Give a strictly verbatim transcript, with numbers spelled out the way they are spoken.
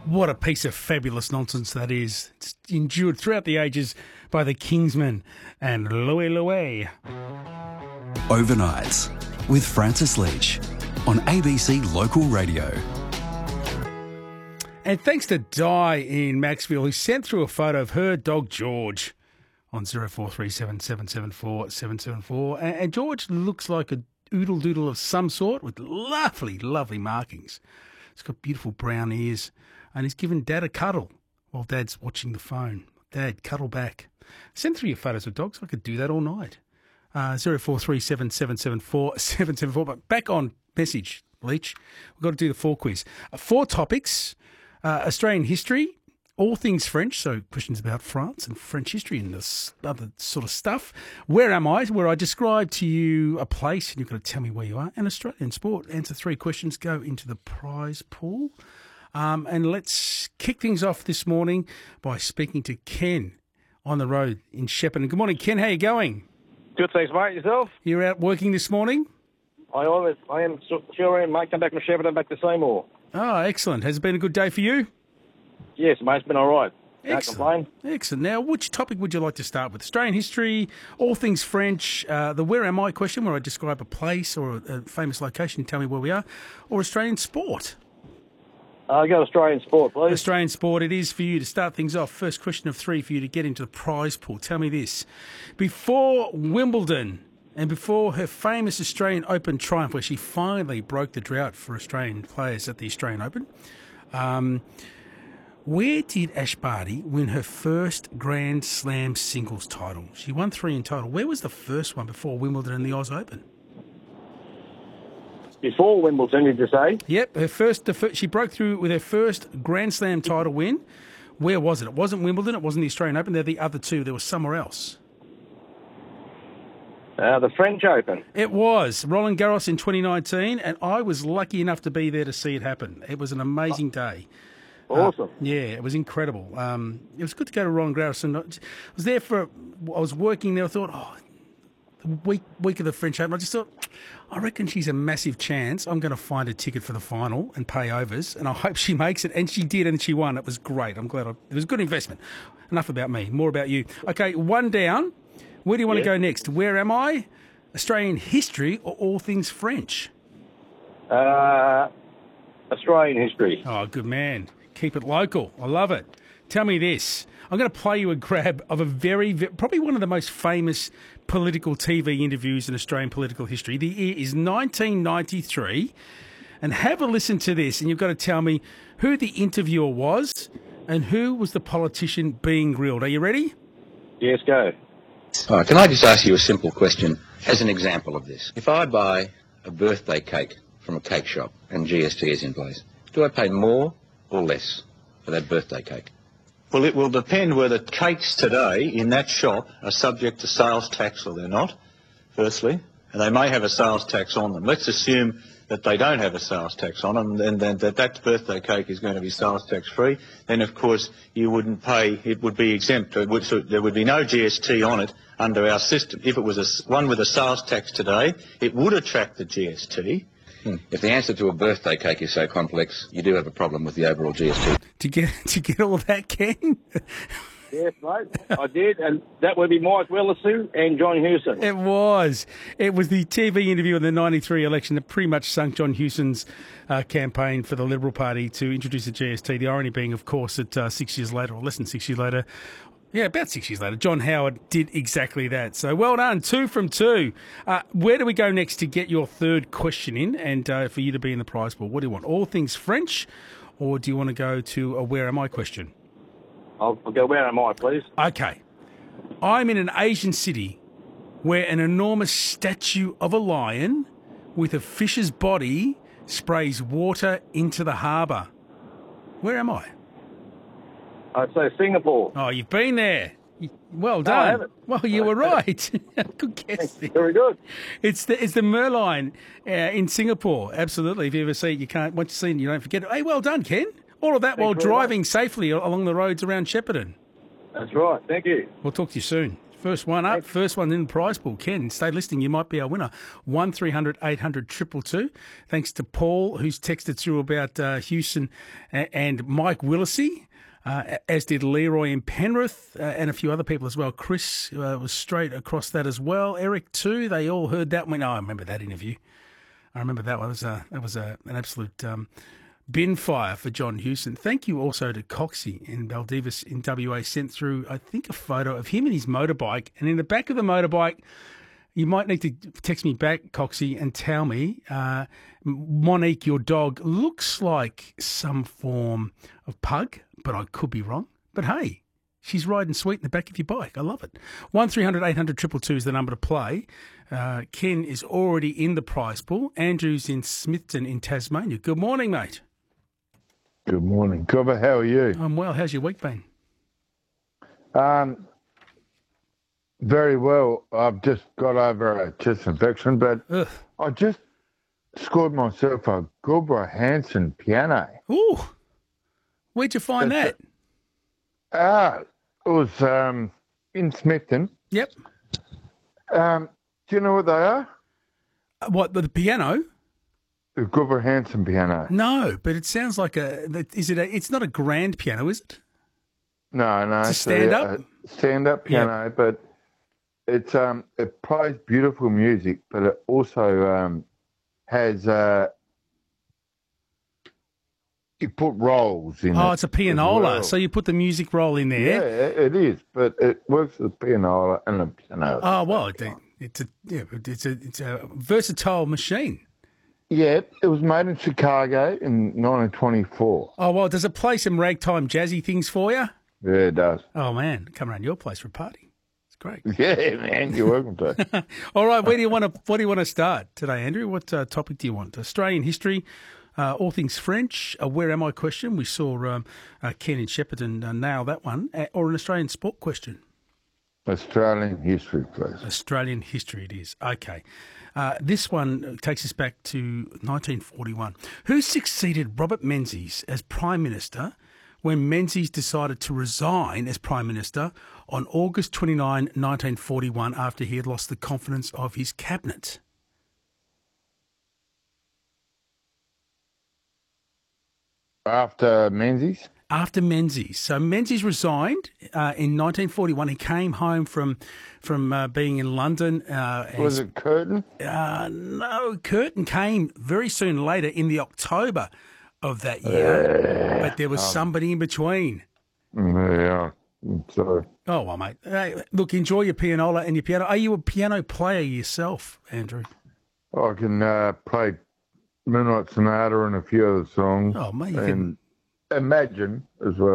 What a piece of fabulous nonsense that is. It's endured throughout the ages by the Kingsmen and Louie Louie. Overnights with Francis Leach on A B C Local Radio. And thanks to Di in Maxville, who sent through a photo of her dog George on zero four three seven, seven seven four, seven seven four. And, and George looks like a oodle doodle of some sort with lovely, lovely markings. He's got beautiful brown ears and he's given Dad a cuddle while Dad's watching the phone. Dad, cuddle back. Send through your photos of dogs. I could do that all night. Uh, zero four three seven, seven seven four, seven seven four. But back on message, Leach. We've got to do the four quiz. Uh, four topics. Uh, Australian history, all things French, so questions about France and French history and this other sort of stuff. Where am I? Where I describe to you a place and you've got to tell me where you are. And Australian sport. Answer three questions, go into the prize pool. Um, and let's kick things off this morning by speaking to Ken on the road in Shepparton. Good morning, Ken. How you going? Good, thanks, mate. Yourself? You're out working this morning? I always, I am sure, mate. Come back from Shepparton, back to Seymour. Oh, excellent. Has it been a good day for you? Yes, mate. It's been all right. Can't Excellent. complain. Excellent. Now, which topic would you like to start with? Australian history, all things French, uh, the where am I question, where I describe a place or a, a famous location, tell me where we are, or Australian sport? Uh, go Australian sport, please. Australian sport it is for you to start things off. First question of three for you to get into the prize pool. Tell me this. Before Wimbledon and before her famous Australian Open triumph, where she finally broke the drought for Australian players at the Australian Open, um, where did Ash Barty win her first Grand Slam singles title? She won three in total. Where was the first one before Wimbledon and the Oz Open? Before Wimbledon, did you say? Yep, her first. The first she broke through with her first Grand Slam title win. Where was it? It wasn't Wimbledon. It wasn't the Australian Open. They're the other two. There was somewhere else. Uh, the French Open. It was Roland Garros in twenty nineteen, and I was lucky enough to be there to see it happen. It was an amazing day. Awesome. Uh, yeah, it was incredible. Um, it was good to go to Roland Garros, and I was there for. I was working there. I thought, oh, the week week of the French Open. I just thought, I reckon she's a massive chance. I'm going to find a ticket for the final and pay overs, and I hope she makes it. And she did, and she won. It was great. I'm glad. I, it was a good investment. Enough about me. More about you. Okay, one down. Where do you want Yeah. to go next? Where am I? Australian history or all things French? Uh, Australian history. Oh, good man. Keep it local. I love it. Tell me this. I'm going to play you a grab of a very, very, probably one of the most famous political T V interviews in Australian political history. The year is nineteen ninety-three. And have a listen to this, and you've got to tell me who the interviewer was and who was the politician being grilled. Are you ready? Yes, go. All right, can I just ask you a simple question as an example of this? If I buy a birthday cake from a cake shop and G S T is in place, do I pay more or less for that birthday cake? Well, it will depend whether cakes today in that shop are subject to sales tax or they're not, firstly, and they may have a sales tax on them. Let's assume that they don't have a sales tax on them, and then that that birthday cake is going to be sales tax free. Then, of course, you wouldn't pay; it would be exempt. It would, so there would be no G S T on it under our system. If it was a, one with a sales tax today, it would attract the G S T. Hmm. If the answer to a birthday cake is so complex, you do have a problem with the overall G S T. To get to get all that, Ken? Yes, mate. I did, and that would be Mike Willisoo and John Hewson. It was. It was the T V interview in the ninety-three election that pretty much sunk John Hewson's uh, campaign for the Liberal Party to introduce the G S T. The irony being, of course, that uh, six years later, or less than six years later, yeah, about six years later, John Howard did exactly that. So well done, two from two. Uh, where do we go next to get your third question in and uh, for you to be in the prize pool? What do you want, all things French, or do you want to go to a where am I question? I'll, I'll go where am I, please? Okay. I'm in an Asian city where an enormous statue of a lion with a fish's body sprays water into the harbour. Where am I? I'd say Singapore. Oh, you've been there. Well No, I done. haven't. Well, you were right. Good guess. Very good. It's the it's the Merlion uh, in Singapore. Absolutely. If you ever see it, you can't. Once you've seen it, you don't forget it. Hey, well done, Ken. All of that Thanks while very driving safely along the roads around Shepparton. That's right. Thank you. We'll talk to you soon. First one up, first one in the prize pool. Ken, stay listening. You might be our winner. one three hundred eight hundred two two two. Thanks to Paul, who's texted through about uh, Houston and Mike Willisey. Uh, as did Leroy in Penrith uh, and a few other people as well. Chris uh, was straight across that as well. Eric too. They all heard that one. Oh, I remember that interview. I remember that one. It was, a, it was a, an absolute um, bin fire for John Houston. Thank you also to Coxie in Baldivis in W A. Sent through, I think, a photo of him and his motorbike. And in the back of the motorbike, you might need to text me back, Coxie, and tell me, uh, Monique, your dog, looks like some form of pug, but I could be wrong. But hey, she's riding sweet in the back of your bike. I love it. one three hundred eight hundred two two two is the number to play. Uh, Ken is already in the prize pool. Andrew's in Smithton in Tasmania. Good morning, mate. Good morning. Cobber, how are you? I'm well. How's your week been? Um, very well. I've just got over a chest infection, but Ugh. I just scored myself a Gilbert Hansen piano. Ooh. Where'd you find That's that? Ah, it was um, in Smithton. Yep. Um, do you know what they are? Uh, What, the piano? The Gilbert Hansen piano. No, but it sounds like a. Is it? A, it's not a grand piano, is it? No, no. It's a stand-up? Stand-up piano, but it's um, it plays beautiful music, but it also um, has uh, you put rolls in it. Oh, it's a pianola. well. So you put the music roll in there. Yeah, it is, but it works with a pianola and a piano. Oh well, it, it's a yeah, it's a it's a versatile machine. Yeah, it was made in Chicago in nineteen twenty-four. Oh well, does it play some ragtime jazzy things for you? Yeah, it does. Oh man, come around your place for a party. It's great. Yeah, man, you're welcome to. All right, where do you want to? What do you want to start today, Andrew? What uh, topic do you want? Australian history, uh, all things French. A where am I question? We saw um, uh, Ken and Shepparton uh, nail that one, uh, or an Australian sport question. Australian history, please. Australian history it is. Okay. Uh, this one takes us back to nineteen forty-one. Who succeeded Robert Menzies as Prime Minister when Menzies decided to resign as Prime Minister on August twenty-ninth, nineteen forty-one, after he had lost the confidence of his cabinet? After Menzies? After Menzies. So Menzies resigned uh, in nineteen forty-one. He came home from from uh, being in London. Uh, Was it Curtin? Uh, no, Curtin came very soon later in the October of that year, Uh, but there was somebody in between. Yeah, so Oh, well, mate. Hey, look, enjoy your pianola and your piano. Are you a piano player yourself, Andrew? I can uh, play Midnight Sonata and a few other songs. Oh, mate, you can- and Imagine as well.